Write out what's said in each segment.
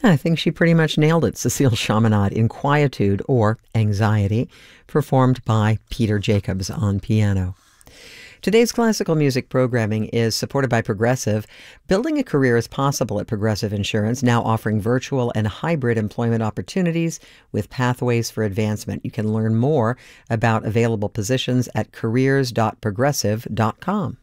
I think she pretty much nailed it. Cecile Chaminade in Quietude or Anxiety, performed by Peter Jacobs on piano. Today's classical music programming is supported by Progressive. Building a career is possible at Progressive Insurance, now offering virtual and hybrid employment opportunities with pathways for advancement. You can learn more about available positions at careers.progressive.com.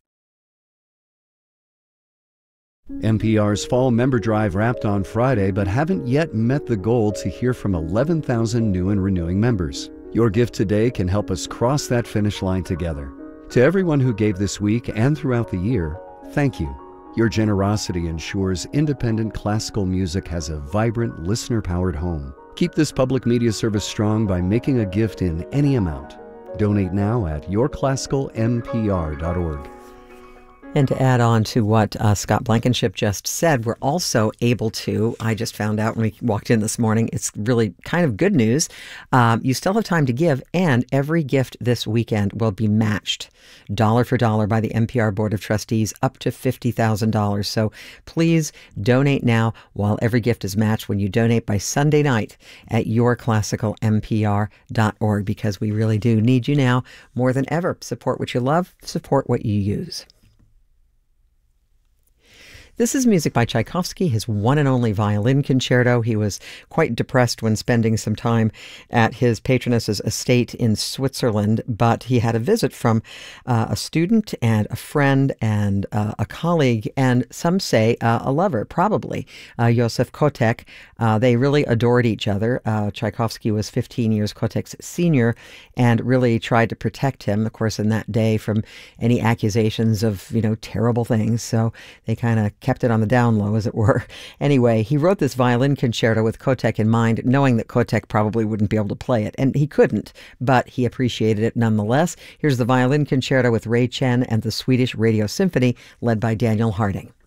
NPR's Fall Member Drive wrapped on Friday, but haven't yet met the goal to hear from 11,000 new and renewing members. Your gift today can help us cross that finish line together. To everyone who gave this week and throughout the year, thank you. Your generosity ensures independent classical music has a vibrant, listener-powered home. Keep this public media service strong by making a gift in any amount. Donate now at yourclassicalnpr.org. And to add on to what Scott Blankenship just said, we're also able to, I just found out when we walked in this morning, it's really kind of good news. You still have time to give, and every gift this weekend will be matched dollar for dollar by the NPR Board of Trustees up to $50,000. So please donate now while every gift is matched when you donate by Sunday night at yourclassicalnpr.org, because we really do need you now more than ever. Support what you love, support what you use. This is music by Tchaikovsky, his one and only violin concerto. He was quite depressed when spending some time at his patroness's estate in Switzerland, but he had a visit from a student and a friend and a colleague, and some say a lover, probably, Josef Kotek. They really adored each other. Tchaikovsky was 15 years Kotek's senior and really tried to protect him, of course, in that day from any accusations of, terrible things. So they kind of kept it on the down low, as it were. Anyway, he wrote this violin concerto with Kotek in mind, knowing that Kotek probably wouldn't be able to play it, and he couldn't, but he appreciated it nonetheless. Here's the violin concerto with Ray Chen and the Swedish Radio Symphony, led by Daniel Harding.